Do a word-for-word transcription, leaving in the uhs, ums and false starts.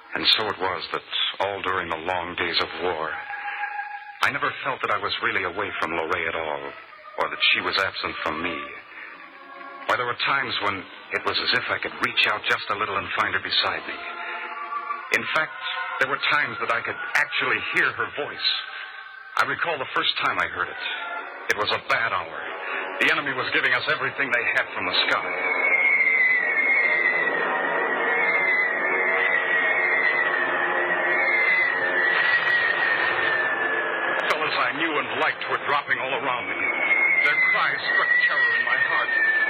And so it was that all during the long days of war, I never felt that I was really away from Lorraine at all, or that she was absent from me. Why, there were times when it was as if I could reach out just a little and find her beside me. In fact, there were times that I could actually hear her voice. I recall the first time I heard it. It was a bad hour. The enemy was giving us everything they had from the sky. Fellas I knew and liked were dropping all around me. Their cries struck terror in my heart.